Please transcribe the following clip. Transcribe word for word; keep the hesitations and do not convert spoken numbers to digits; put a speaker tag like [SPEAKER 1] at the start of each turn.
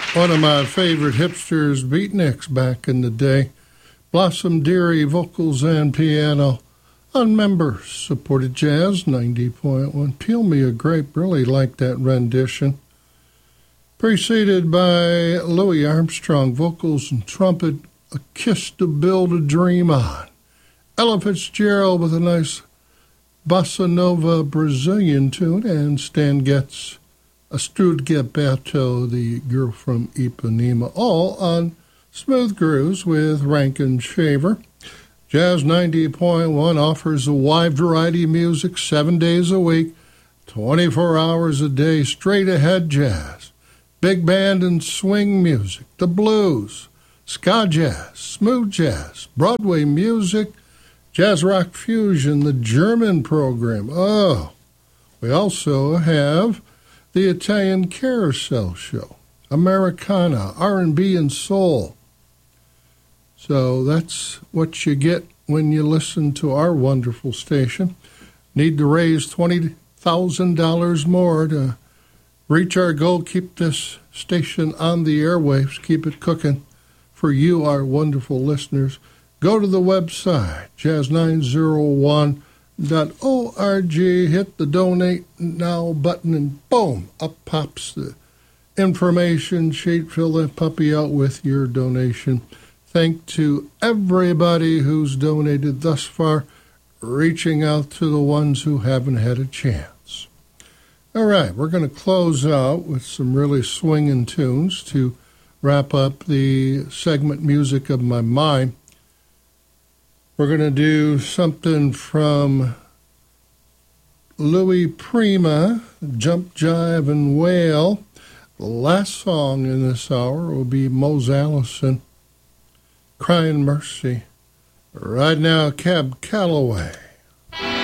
[SPEAKER 1] One of my favorite hipsters, Beatniks, back in the day. Blossom Dearie, vocals and piano. On Members, supported Jazz ninety point one. Peel Me a Grape, really like that rendition. Preceded by Louis Armstrong, vocals and trumpet, A Kiss to Build a Dream On. Ella Fitzgerald with a nice bossa nova Brazilian tune, and Stan Getz, Astrud Gepetto, the girl from Ipanema, all on Smooth Grooves with Rankin Shaver. Jazz ninety point one offers a wide variety of music seven days a week, twenty-four hours a day, straight ahead jazz, big band and swing music, the blues, ska jazz, smooth jazz, Broadway music, jazz rock fusion, the German program. Oh, we also have the Italian Carousel Show, Americana, R and B and soul. So that's what you get when you listen to our wonderful station. Need to raise twenty thousand dollars more to reach our goal, keep this station on the airwaves, keep it cooking for you, our wonderful listeners. Go to the website, jazz nine oh one dot org, hit the Donate Now button, and boom, up pops the information sheet. Fill that puppy out with your donation. Thank to everybody who's donated thus far, reaching out to the ones who haven't had a chance. All right, we're going to close out with some really swinging tunes to wrap up the segment Music of My Mind. We're going to do something from Louis Prima, Jump, Jive, and Wail. The last song in this hour will be Mose Allison, Crying Mercy. Right now, Cab Calloway.